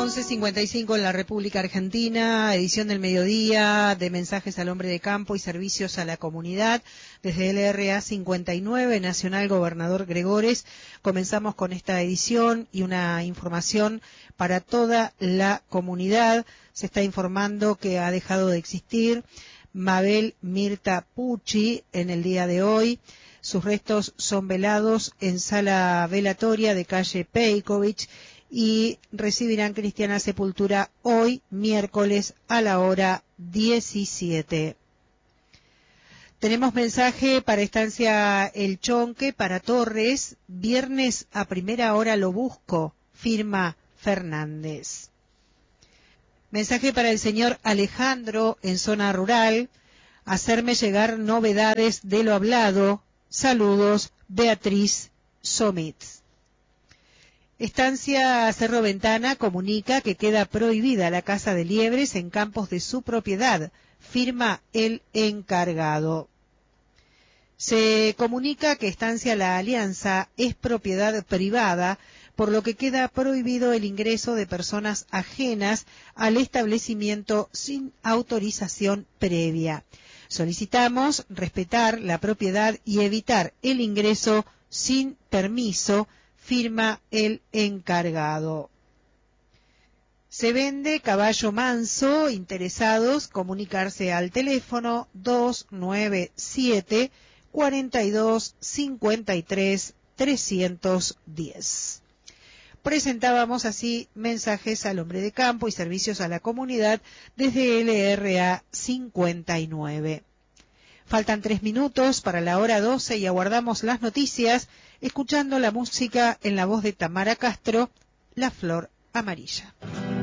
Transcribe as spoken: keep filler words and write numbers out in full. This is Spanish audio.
once cincuenta y cinco en la República Argentina, edición del mediodía de mensajes al hombre de campo y servicios a la comunidad. Desde L R A cincuenta y nueve, Nacional Gobernador Gregores, comenzamos con esta edición y una información para toda la comunidad. Se está informando que ha dejado de existir Mabel Mirta Pucci en el día de hoy. Sus restos son velados en sala velatoria de calle Peikovic y recibirán cristiana sepultura hoy, miércoles, a la hora diecisiete. Tenemos mensaje para Estancia El Chonque, para Torres, viernes a primera hora lo busco, firma Fernández. Mensaje para el señor Alejandro en zona rural, hacerme llegar novedades de lo hablado, saludos, Beatriz Sommitz. Estancia Cerro Ventana comunica que queda prohibida la caza de liebres en campos de su propiedad, firma el encargado. Se comunica que Estancia La Alianza es propiedad privada, por lo que queda prohibido el ingreso de personas ajenas al establecimiento sin autorización previa. Solicitamos respetar la propiedad y evitar el ingreso sin permiso, firma el encargado. Se vende caballo manso, interesados, comunicarse al teléfono dos nueve siete, cuatro dos, cinco tres, trescientos diez. Presentábamos así mensajes al hombre de campo y servicios a la comunidad desde L R A cincuenta y nueve. Faltan tres minutos para la hora doce y aguardamos las noticias, escuchando la música en la voz de Tamara Castro, La Flor Amarilla.